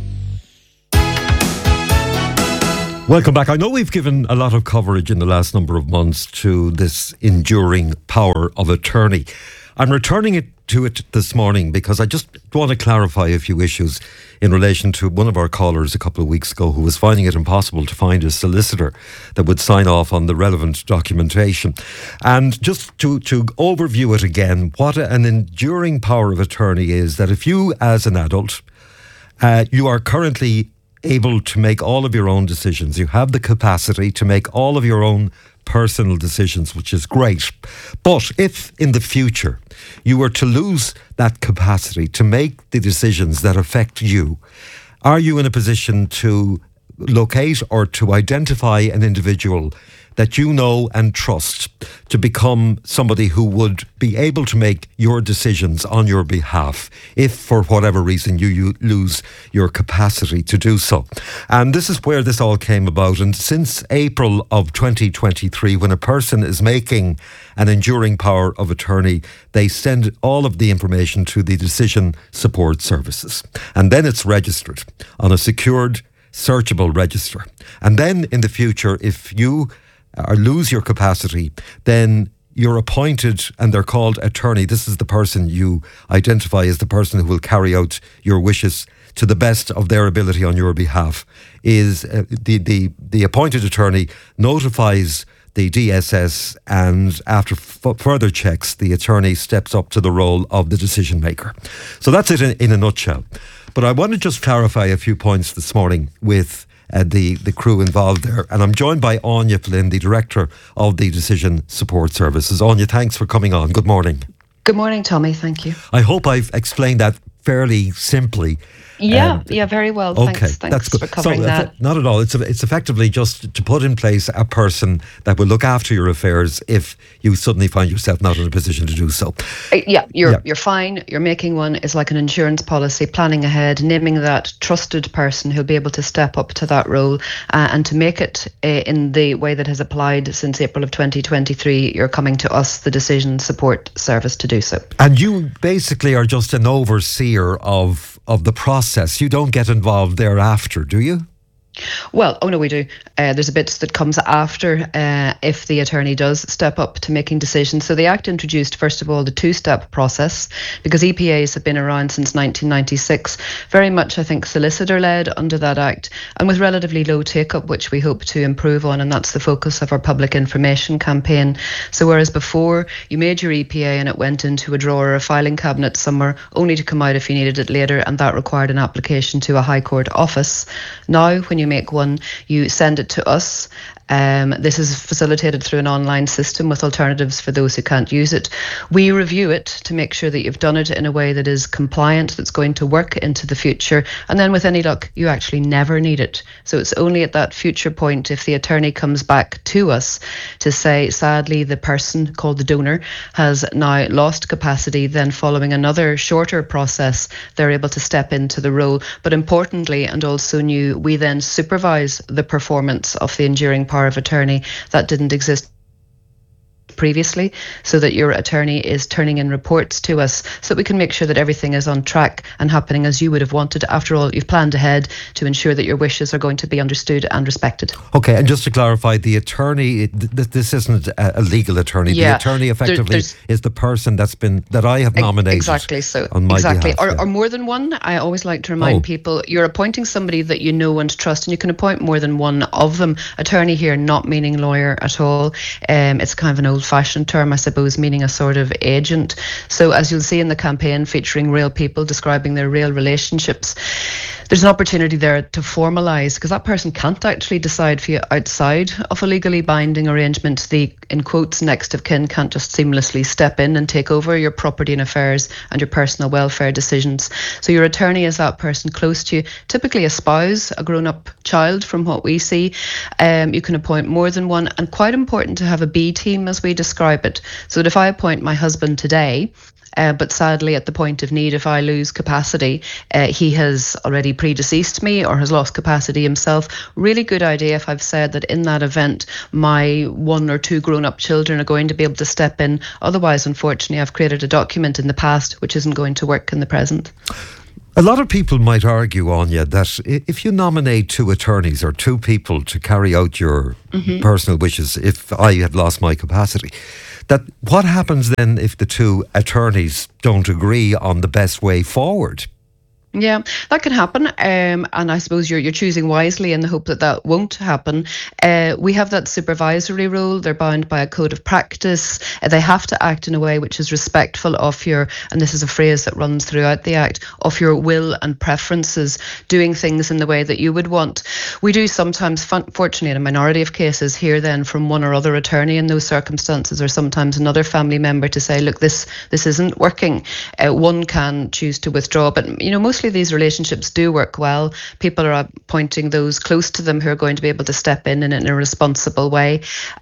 Welcome back. I know we've given a lot of coverage in the last number of months to this enduring power of attorney. I'm returning to it this morning because I just want to clarify a few issues in relation to one of our callers a couple of weeks ago who was finding it impossible to find a solicitor that would sign off on the relevant documentation. And just to overview it again, what an enduring power of attorney is that if you as an adult, you are currently able to make all of your own decisions, you have the capacity to make all of your own personal decisions, which is great. But if in the future you were to lose that capacity to make the decisions that affect you, are you in a position to locate or to identify an individual that you know and trust to become somebody who would be able to make your decisions on your behalf if for whatever reason you lose your capacity to do so? And this is where this all came about. And since April of 2023, when a person is making an enduring power of attorney, they send all of the information to the Decision Support Services. And then it's registered on a secured, searchable register. And then in the future, if you or lose your capacity, then you're appointed, and they're called attorney. This is the person you identify as the person who will carry out your wishes to the best of their ability on your behalf. Is the appointed attorney notifies the DSS, and after further checks, the attorney steps up to the role of the decision maker. So that's it in a nutshell. But I want to just clarify a few points this morning with the crew involved there. And I'm joined by Anya Flynn, the Director of the Decision Support Services. Anya, thanks for coming on. Good morning. Good morning, Tommy. Thank you. I hope I've explained that fairly simply. Yeah, very well. Okay, thanks that's good. for covering that. Not at all. It's effectively just to put in place a person that will look after your affairs if you suddenly find yourself not in a position to do so. You're fine. You're making one. It's like an insurance policy, planning ahead, naming that trusted person who'll be able to step up to that role and to make it in the way that has applied since April of 2023. You're coming to us, the Decision Support Service, to do so. And you basically are just an overseer of the process. You don't get involved thereafter, do you? Well, oh no, we do. There's a bit that comes after if the attorney does step up to making decisions. So the Act introduced, first of all, the two-step process, because EPAs have been around since 1996, very much, I think, solicitor-led under that Act, and with relatively low take-up, which we hope to improve on, and that's the focus of our public information campaign. So whereas before, you made your EPA and it went into a drawer or a filing cabinet somewhere, only to come out if you needed it later, and that required an application to a High Court office. Now, when you make one, you send it to us. This is facilitated through an online system with alternatives for those who can't use it. We review it to make sure that you've done it in a way that is compliant, that's going to work into the future, and then with any luck, you actually never need it. So it's only at that future point, if the attorney comes back to us to say, sadly, the person called the donor has now lost capacity, then following another shorter process, they're able to step into the role. But importantly, and also new, we then supervise the performance of the enduring power of attorney. That didn't exist previously, so that your attorney is turning in reports to us so that we can make sure that everything is on track and happening as you would have wanted. After all, you've planned ahead to ensure that your wishes are going to be understood and respected. Okay, and just to clarify, the attorney, this isn't a legal attorney. Yeah, the attorney effectively is the person that I have nominated. Exactly. So on my behalf, or more than one. I always like to remind people, you're appointing somebody that you know and trust, and you can appoint more than one of them. Attorney here not meaning lawyer at all. It's kind of an old-fashioned term, I suppose, meaning a sort of agent. So as you'll see in the campaign, featuring real people describing their real relationships, there's an opportunity there to formalise, because that person can't actually decide for you outside of a legally binding arrangement. The, in quotes, next of kin can't just seamlessly step in and take over your property and affairs and your personal welfare decisions. So your attorney is that person close to you, typically a spouse, a grown-up child from what we see. You can appoint more than one, and quite important to have a B team as we describe it, so that if I appoint my husband today, but sadly at the point of need, if I lose capacity, he has already predeceased me or has lost capacity himself. Really good idea if I've said that in that event my one or two grown-up children are going to be able to step in. Otherwise, unfortunately, I've created a document in the past which isn't going to work in the present. A lot of people might argue, Anya, that if you nominate two attorneys or two people to carry out your personal wishes, if I had lost my capacity, that what happens then if the two attorneys don't agree on the best way forward? Yeah, that can happen, and I suppose you're choosing wisely in the hope that that won't happen. We have that supervisory role. They're bound by a code of practice. They have to act in a way which is respectful of your, and this is a phrase that runs throughout the Act, of your will and preferences, doing things in the way that you would want. We do sometimes, fortunately in a minority of cases, hear then from one or other attorney in those circumstances, or sometimes another family member, to say, look, this isn't working. One can choose to withdraw, but mostly these relationships do work well. People are appointing those close to them who are going to be able to step in a responsible way.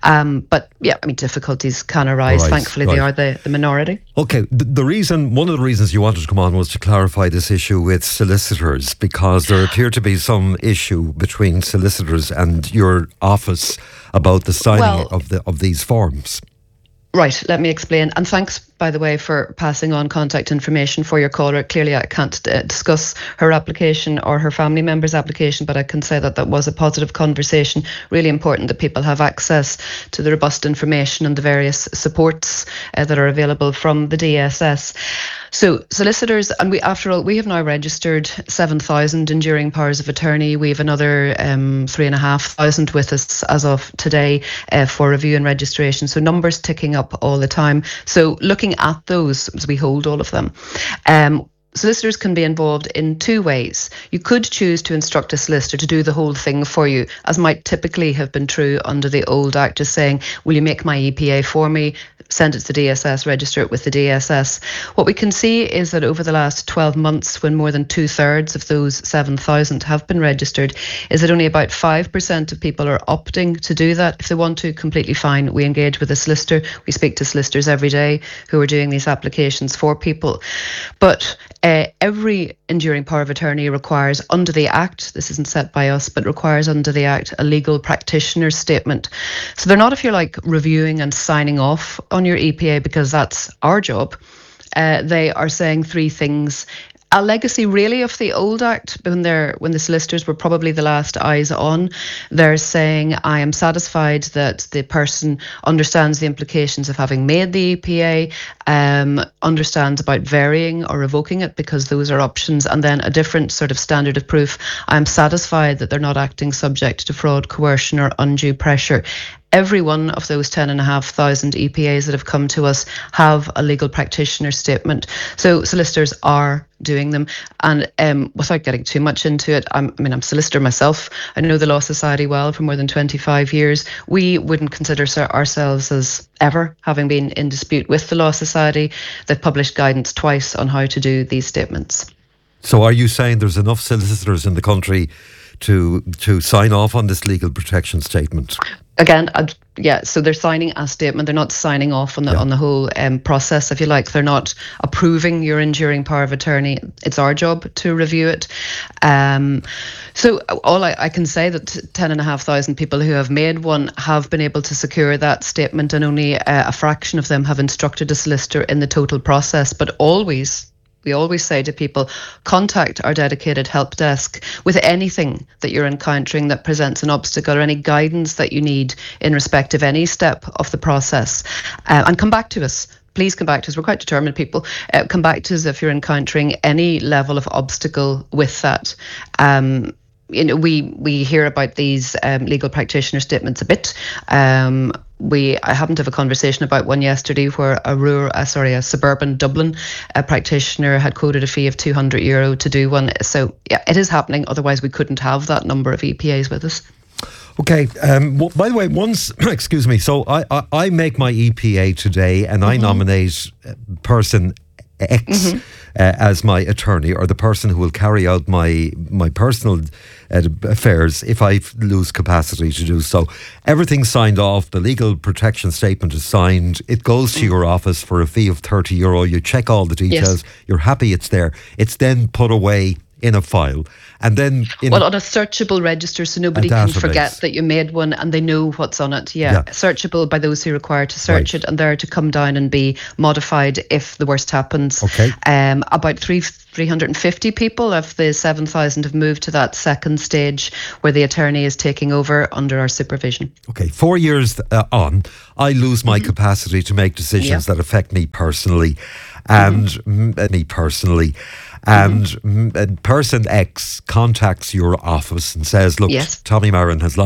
But yeah, difficulties can arise. Thankfully, they are the minority. Okay, one of the reasons you wanted to come on was to clarify this issue with solicitors, because there appeared to be some issue between solicitors and your office about the signing of these forms. Right, let me explain. And thanks, by the way, for passing on contact information for your caller. Clearly, I can't discuss her application or her family member's application, but I can say that was a positive conversation. Really important that people have access to the robust information and the various supports that are available from the DSS. So solicitors, and we have now registered 7,000 enduring powers of attorney. We have another 3,500 with us as of today for review and registration. So numbers ticking up all the time. So looking at those, as we hold all of them, solicitors can be involved in two ways. You could choose to instruct a solicitor to do the whole thing for you, as might typically have been true under the old Act, just saying, will you make my EPA for me? Send it to the DSS, register it with the DSS. What we can see is that over the last 12 months, when more than 2/3 of those 7,000 have been registered, is that only about 5% of people are opting to do that. If they want to, completely fine. We engage with a solicitor. We speak to solicitors every day who are doing these applications for people. But every enduring power of attorney requires, under the Act, this isn't set by us, but requires under the Act a legal practitioner's statement. So they're not, if you like, reviewing and signing off on your EPA, because that's our job. They are saying three things a legacy really of the old Act when the solicitors were probably the last eyes on. They're saying, I am satisfied that the person understands the implications of having made the EPA, understands about varying or revoking it because those are options, and then a different sort of standard of proof. I am satisfied that they're not acting subject to fraud, coercion or undue pressure. Every one of those 10,500 EPAs that have come to us have a legal practitioner statement. So solicitors are doing them. And without getting too much into it, I'm a solicitor myself. I know the Law Society well for more than 25 years. We wouldn't consider ourselves as ever having been in dispute with the Law Society. They've published guidance twice on how to do these statements. So are you saying there's enough solicitors in the country to sign off on this legal protection statement? Again, so they're signing a statement. They're not signing off on the whole process, if you like. They're not approving your enduring power of attorney. It's our job to review it. So all I can say that 10,500 people who have made one have been able to secure that statement, and only a fraction of them have instructed a solicitor in the total process. But we always say to people, contact our dedicated help desk with anything that you're encountering that presents an obstacle or any guidance that you need in respect of any step of the process. And come back to us. Please come back to us. We're quite determined people. Come back to us if you're encountering any level of obstacle with that. We hear about these legal practitioner statements a bit. I happened to have a conversation about one yesterday where a suburban Dublin practitioner had quoted a fee of €200 to do one. So yeah, it is happening. Otherwise, we couldn't have that number of EPAs with us. Okay. By the way, excuse me. So I make my EPA today, and I nominate person X as my attorney, or the person who will carry out my personal affairs if I lose capacity to do so. Everything's signed off. The legal protection statement is signed. It goes to your office for a fee of €30. You check all the details. Yes. You're happy it's there. It's then put away in a file, and then on a searchable register, so nobody can forget that you made one, and they know what's on it. Searchable by those who are required to search it, and there to come down and be modified if the worst happens. Okay. About 350 people of the 7,000 have moved to that second stage where the attorney is taking over under our supervision. Okay, 4 years on, I lose my capacity to make decisions that affect me personally, and and person X contacts your office and says, look, Tommy Marin has lost